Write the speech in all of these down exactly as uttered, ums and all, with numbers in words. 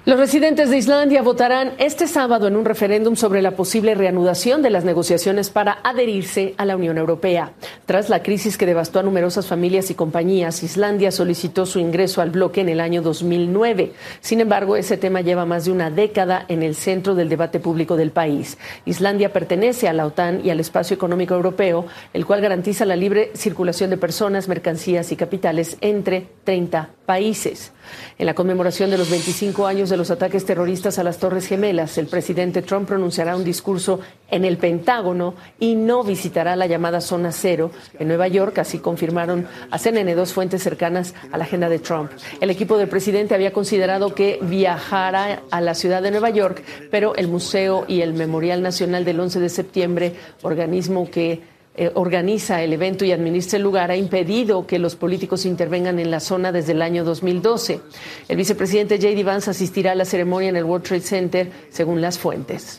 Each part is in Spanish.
Los residentes de Islandia votarán este sábado en un referéndum sobre la posible reanudación de las negociaciones para adherirse a la Unión Europea. Tras la crisis que devastó a numerosas familias y compañías, Islandia solicitó su ingreso al bloque en el año dos mil nueve. Sin embargo, ese tema lleva más de una década en el centro del debate público del país. Islandia pertenece a la OTAN y al Espacio Económico Europeo, el cual garantiza la libre circulación de personas, mercancías y capitales entre treinta países. En la conmemoración de los veinticinco años de los ataques terroristas a las Torres Gemelas, el presidente Trump pronunciará un discurso en el Pentágono y no visitará la llamada Zona Cero en Nueva York, así confirmaron a C N N dos fuentes cercanas a la agenda de Trump. El equipo del presidente había considerado que viajara a la ciudad de Nueva York, pero el Museo y el Memorial Nacional del once de septiembre, organismo que Eh, organiza el evento y administra el lugar, ha impedido que los políticos intervengan en la zona desde el año dos mil doce. El vicepresidente J D Vance asistirá a la ceremonia en el World Trade Center, según las fuentes.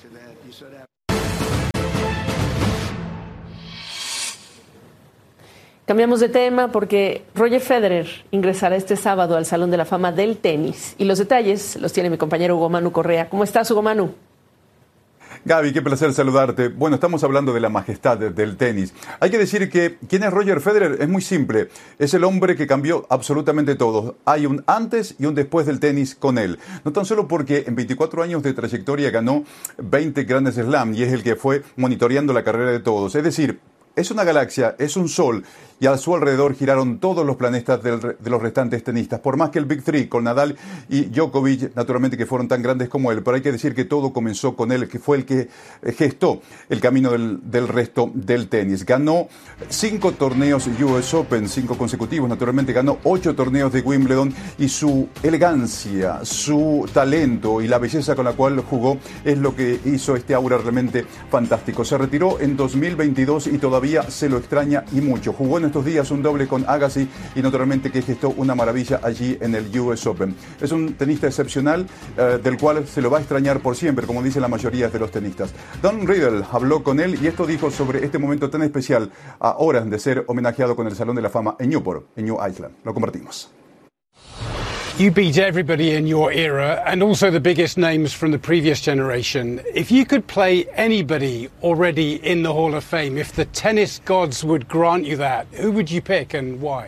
Cambiamos de tema porque Roger Federer ingresará este sábado al Salón de la Fama del Tenis. Y los detalles los tiene mi compañero Hugo Manu Correa. ¿Cómo estás, Hugo Manu? Gaby, qué placer saludarte. Bueno, estamos hablando de la majestad del tenis. Hay que decir que, ¿quién es Roger Federer? Es muy simple. Es el hombre que cambió absolutamente todo. Hay un antes y un después del tenis con él. No tan solo porque en veinticuatro años de trayectoria ganó veinte grandes Slam y es el que fue monitoreando la carrera de todos. Es decir, es una galaxia, es un sol, y a su alrededor giraron todos los planetas del, de los restantes tenistas. Por más que el Big Three, con Nadal y Djokovic, naturalmente que fueron tan grandes como él, pero hay que decir que todo comenzó con él, que fue el que gestó el camino del, del resto del tenis. Ganó cinco torneos U S Open, cinco consecutivos, naturalmente ganó ocho torneos de Wimbledon, y su elegancia, su talento y la belleza con la cual jugó es lo que hizo este aura realmente fantástico. Se retiró en dos mil veintidós y todavía se lo extraña y mucho. Jugó en estos días un doble con Agassi y naturalmente que gestó una maravilla allí en el U S Open. Es un tenista excepcional eh, del cual se lo va a extrañar por siempre, como dicen la mayoría de los tenistas. Don Riddle habló con él y esto dijo sobre este momento tan especial a horas de ser homenajeado con el Salón de la Fama en Newport, en New Iceland. Lo compartimos. You beat everybody in your era and also the biggest names from the previous generation. If you could play anybody already in the Hall of Fame, if the tennis gods would grant you that, who would you pick and why?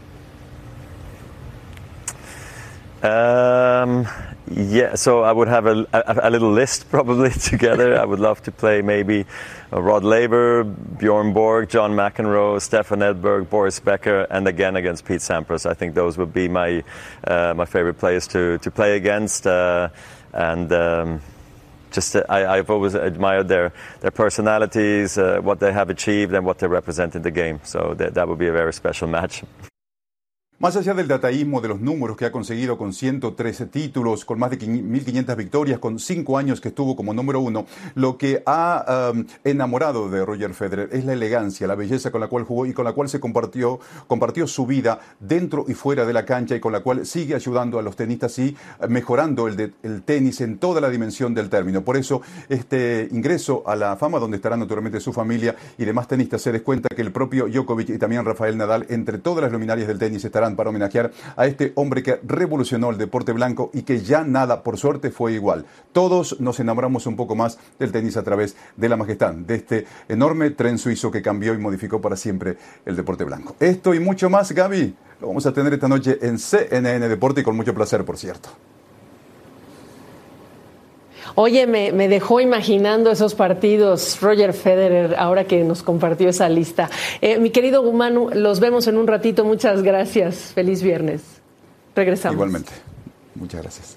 Um, yeah, so I would have a, a, a little list probably together. I would love to play maybe uh, Rod Laver, Bjorn Borg, John McEnroe, Stefan Edberg, Boris Becker, and again against Pete Sampras. I think those would be my uh, my favorite players to to play against. Uh, and um, just uh, I, I've always admired their their personalities, uh, what they have achieved, and what they represent in the game. So that that would be a very special match. Más allá del dataísmo de los números que ha conseguido con ciento trece títulos, con más de mil quinientas victorias, con cinco años que estuvo como número uno, lo que ha um, enamorado de Roger Federer es la elegancia, la belleza con la cual jugó y con la cual se compartió, compartió su vida dentro y fuera de la cancha, y con la cual sigue ayudando a los tenistas y mejorando el, de, el tenis en toda la dimensión del término. Por eso este ingreso a la fama, donde estará naturalmente su familia y demás tenistas, se des cuenta que el propio Djokovic y también Rafael Nadal, entre todas las luminarias del tenis, estarán para homenajear a este hombre que revolucionó el deporte blanco y que ya nada, por suerte, fue igual. Todos nos enamoramos un poco más del tenis a través de la majestad, de este enorme tren suizo que cambió y modificó para siempre el deporte blanco. Esto y mucho más, Gaby, lo vamos a tener esta noche en C N N Deporte, y con mucho placer, por cierto. Oye, me, me dejó imaginando esos partidos Roger Federer ahora que nos compartió esa lista. Eh, mi querido Manu, los vemos en un ratito. Muchas gracias. Feliz viernes. Regresamos. Igualmente. Muchas gracias.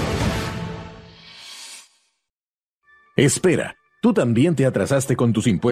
Espera, ¿tú también te atrasaste con tus impuestos?